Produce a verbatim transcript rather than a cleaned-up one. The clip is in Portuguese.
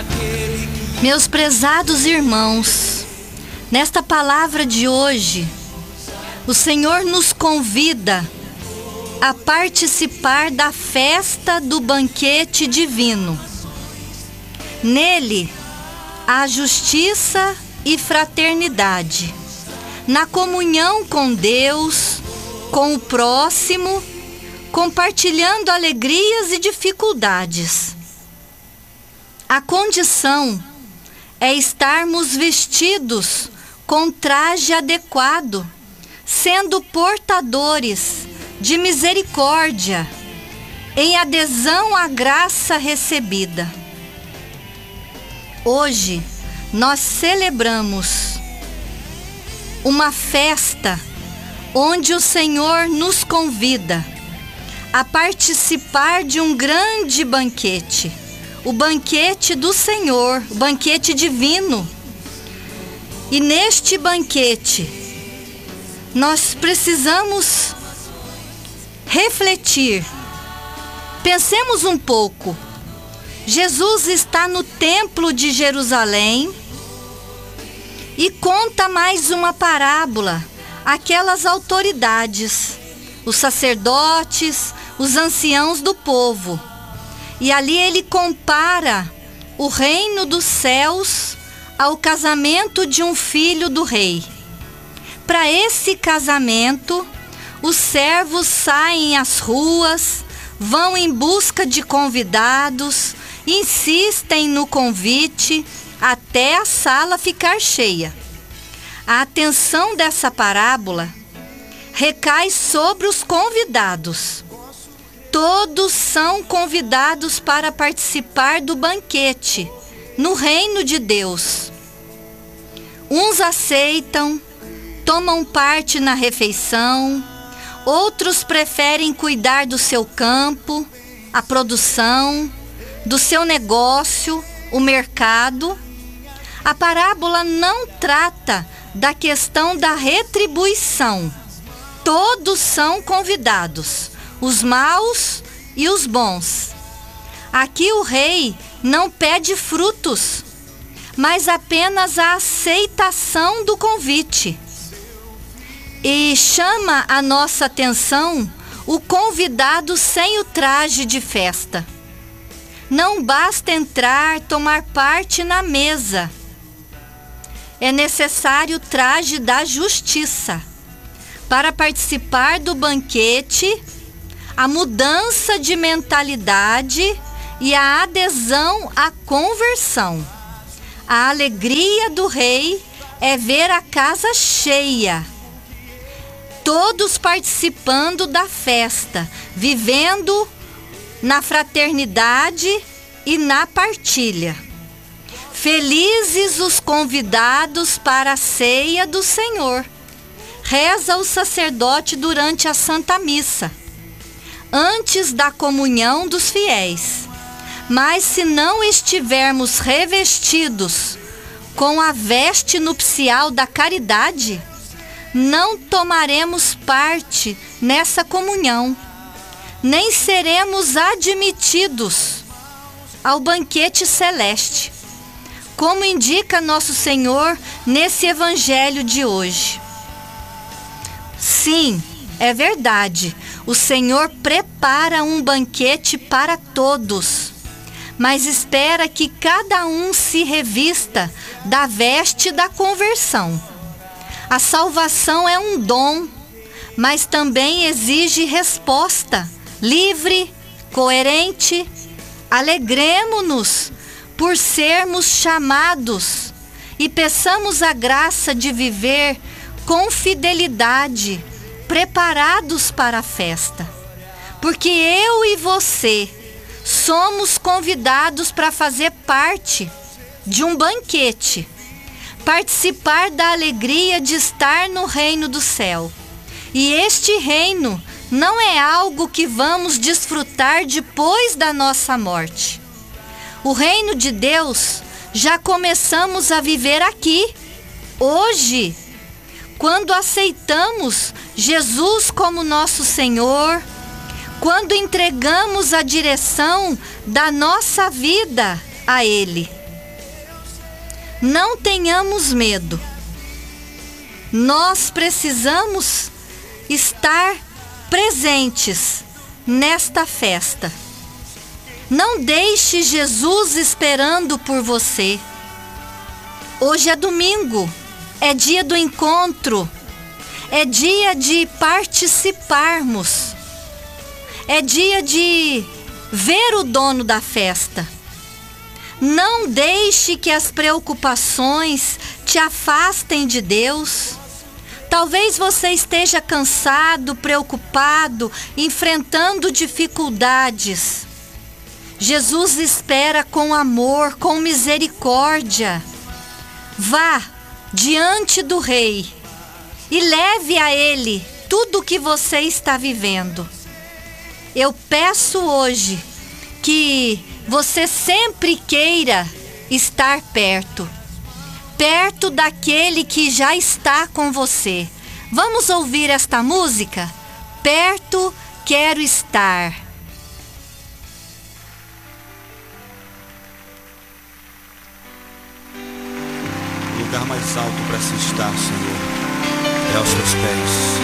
Meus prezados irmãos, nesta palavra de hoje, o Senhor nos convida a participar da festa do banquete divino. Nele, há justiça e fraternidade, na comunhão com Deus, com o próximo, compartilhando alegrias e dificuldades. A condição é estarmos vestidos com traje adequado, sendo portadores de misericórdia, em adesão à graça recebida. Hoje, nós celebramos uma festa onde o Senhor nos convida a participar de um grande banquete, o banquete do Senhor, o banquete divino. E neste banquete, nós precisamos refletir. Pensemos um pouco. Jesus está no templo de Jerusalém e conta mais uma parábola àquelas autoridades, os sacerdotes, os anciãos do povo. E ali ele compara o reino dos céus ao casamento de um filho do rei. Para esse casamento, os servos saem às ruas, vão em busca de convidados, insistem no convite até a sala ficar cheia. A atenção dessa parábola recai sobre os convidados. Todos são convidados para participar do banquete no reino de Deus. Uns aceitam, tomam parte na refeição, outros preferem cuidar do seu campo, a produção, do seu negócio, o mercado. A parábola não trata da questão da retribuição. Todos são convidados, os maus e os bons. Aqui o rei não pede frutos, mas apenas a aceitação do convite. E chama a nossa atenção o convidado sem o traje de festa. Não basta entrar, tomar parte na mesa. É necessário o traje da justiça. Para participar do banquete, a mudança de mentalidade e a adesão à conversão. A alegria do rei é ver a casa cheia, todos participando da festa, vivendo na fraternidade e na partilha. Felizes os convidados para a ceia do Senhor, reza o sacerdote durante a Santa Missa, antes da comunhão dos fiéis. Mas se não estivermos revestidos com a veste nupcial da caridade, não tomaremos parte nessa comunhão, nem seremos admitidos ao banquete celeste, como indica nosso Senhor nesse evangelho de hoje. Sim, é verdade, o Senhor prepara um banquete para todos, mas espera que cada um se revista da veste da conversão. A salvação é um dom, mas também exige resposta livre, coerente. Alegremo-nos por sermos chamados e peçamos a graça de viver com fidelidade, preparados para a festa. Porque eu e você somos convidados para fazer parte de um banquete, participar da alegria de estar no reino do céu. E este reino não é algo que vamos desfrutar depois da nossa morte. O reino de Deus já começamos a viver aqui, hoje, quando aceitamos Jesus como nosso Senhor, quando entregamos a direção da nossa vida a Ele. Não tenhamos medo. Nós precisamos estar presentes nesta festa. Não deixe Jesus esperando por você. Hoje é domingo, é dia do encontro, é dia de participarmos, é dia de ver o dono da festa. Não deixe que as preocupações te afastem de Deus. Talvez você esteja cansado, preocupado, enfrentando dificuldades. Jesus espera com amor, com misericórdia. Vá diante do Rei e leve a Ele tudo o que você está vivendo. Eu peço hoje que você sempre queira estar perto, perto daquele que já está com você. Vamos ouvir esta música? Perto quero estar. O lugar mais alto para se estar, Senhor, é aos teus pés.